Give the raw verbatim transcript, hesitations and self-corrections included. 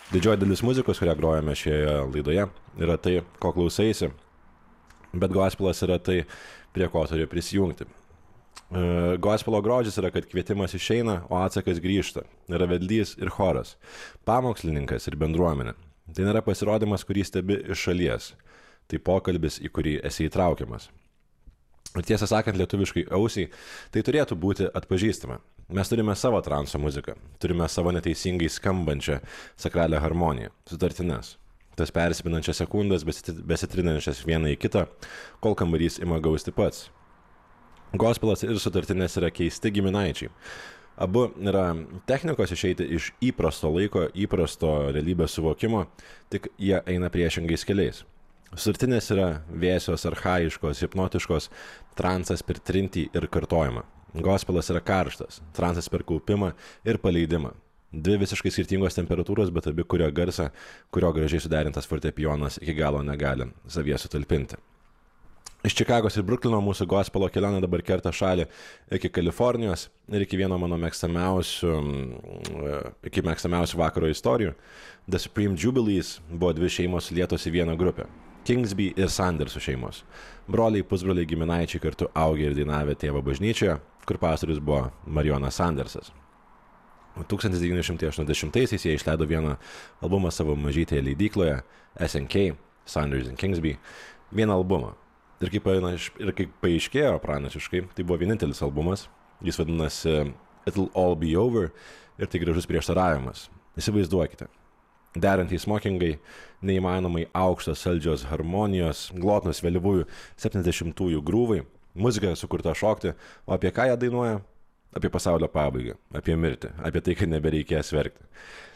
Didžioji dalis muzikos, kurią grojame šioje laidoje, yra tai, ko klausaisi, bet gospelas yra tai, prie ko turi prisijungti. Gospelo grožis yra, kad kvietimas išeina, o atsakas grįžta. Yra vedlys ir choras, pamokslininkas ir bendruomenė. Tai nėra pasirodymas, kurį stebi iš šalies. Tai pokalbis, į kurį esi įtraukiamas. Ir tiesą sakant, lietuviškai ausiai, tai turėtų būti atpažįstama. Mes turime savo transo muziką, turime savo neteisingai skambančią sakralią harmoniją, sutartines. Tas persipinančias sekundas, besitrinančias vieną į kitą, kol kambarys ima gausti pats. Gospelas ir sutartinės yra keisti giminaičiai. Abu yra technikos išeiti iš įprasto laiko, įprasto realybės suvokimo, tik jie eina priešingais keliais. Sutartinės yra vėsios, archaiškos, hipnotiškos, transas per trintį ir kartojimą. Gospelas yra karštas, transas per kaupimą ir paleidimą. Dvi visiškai skirtingos temperatūros, bet abi kurio garsą, kurio gražiai suderintas fortepijonas iki galo negali savyje sutalpinti. Iš Čikagos ir Bruklino mūsų gospelo kelionė dabar kerta šalį iki Kalifornijos ir iki vieno mano mėgstamiausių, iki mėgstamiausių vakaro istorijų. The Supreme Jubilees buvo dvi šeimos sulietos į vieną grupę. Kingsby ir Sandersų šeimos. Broliai, pusbroliai, giminaičiai kartu augę ir dainavę tėvo bažnyčioje, kur pastorius buvo Marijonas Sandersas. tūkstantis devyni šimtai aštuoniasdešimtaisiais jie išleido vieną albumą savo mažytėje leidykloje, S N K, Sanders and Kingsby, vieną albumą. Ir kaip, ir kaip paaiškėjo pranašiškai, tai buvo vienintelis albumas, jis vadinasi It'll All Be Over ir tai gražus prieštaravimas. Įsivaizduokite, derantys smokingai, neįmanomai aukštos saldžios harmonijos, glotnus vėlyvųjų septyniasdešimtųjų grūvai, muzika sukurta šokti, o apie ką jie dainuoja? Apie pasaulio pabaigą, apie mirtį, apie tai, kad nebereikės verkti.